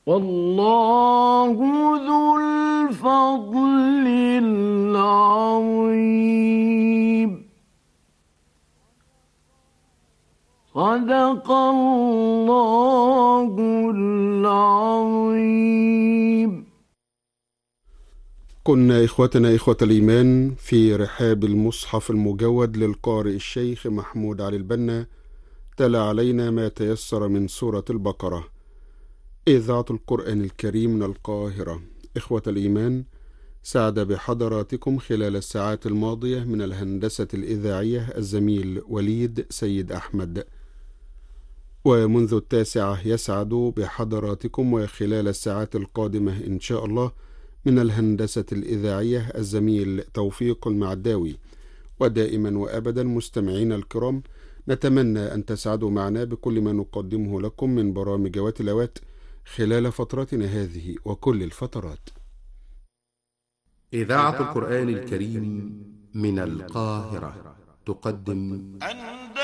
والله ذو الفضل العظيم. صدق الله العظيم. كنا إخوتنا إخوة الإيمان في رحاب المصحف المجود للقارئ الشيخ محمود علي البنا، تلا علينا ما تيسر من سورة البقرة. إذاعة القرآن الكريم من القاهرة. إخوة الإيمان، سعد بحضراتكم خلال الساعات الماضية من الهندسة الإذاعية الزميل وليد سيد أحمد، ومنذ 9 يسعد بحضراتكم وخلال الساعات القادمة إن شاء الله من الهندسة الإذاعية الزميل توفيق المعداوي. ودائما وأبدا مستمعين الكرام، نتمنى أن تسعدوا معنا بكل ما نقدمه لكم من برامج وتلاوات خلال فترتنا هذه وكل الفترات. إذاعة القرآن الكريم من القاهرة تقدم